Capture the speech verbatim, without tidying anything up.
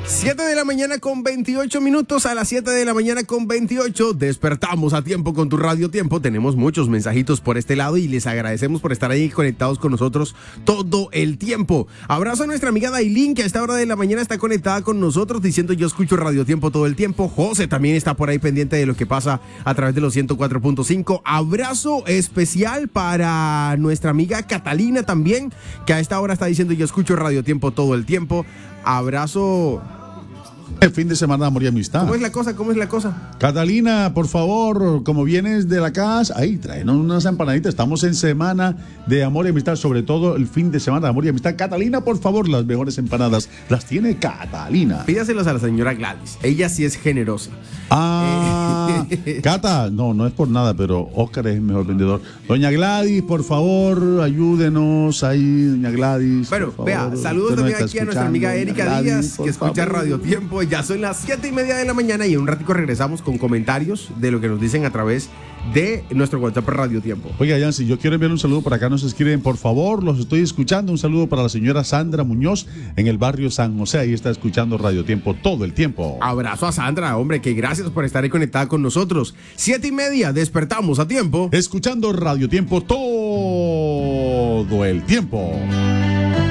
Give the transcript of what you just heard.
siete de la mañana con veintiocho minutos, a las siete de la mañana con veintiocho, despertamos a tiempo con tu Radio Tiempo. Tenemos muchos mensajitos por este lado y les agradecemos por estar ahí conectados con nosotros todo el tiempo. Abrazo a nuestra amiga Dailín, que a esta hora de la mañana está conectada con nosotros diciendo yo escucho Radio Tiempo todo el tiempo. José también está por ahí pendiente de lo que pasa a través de los ciento cuatro punto cinco. Abrazo especial para nuestra amiga Catalina también, que a esta hora está diciendo yo escucho Radio Tiempo todo el tiempo. Abrazo. El fin de semana de amor y amistad. ¿Cómo es la cosa? ¿Cómo es la cosa? Catalina, por favor, como vienes de la casa, ahí, tráenos unas empanaditas. Estamos en semana de amor y amistad, sobre todo el fin de semana de amor y amistad. Catalina, por favor, las mejores empanadas las tiene Catalina. Pídaselas a la señora Gladys. Ella sí es generosa. Ah, Cata, no, no es por nada, pero Oscar es el mejor vendedor. Doña Gladys, por favor, ayúdenos ahí, doña Gladys. Bueno, por vea, favor. saludos Usted nos también está aquí a nuestra amiga escuchando, Erika doña Gladys, Díaz, por que escucha favor. Radio Tiempo. Ya son las siete y media de la mañana y en un ratico regresamos con comentarios de lo que nos dicen a través de nuestro WhatsApp Radio Tiempo. Oiga, Yancy, yo quiero enviar un saludo por acá, nos escriben, por favor, los estoy escuchando. Un saludo para la señora Sandra Muñoz en el barrio San José, ahí está escuchando Radio Tiempo todo el tiempo. Abrazo a Sandra, hombre, que gracias por estar ahí conectada con nosotros. Siete y media, despertamos a tiempo. Escuchando Radio Tiempo todo el tiempo.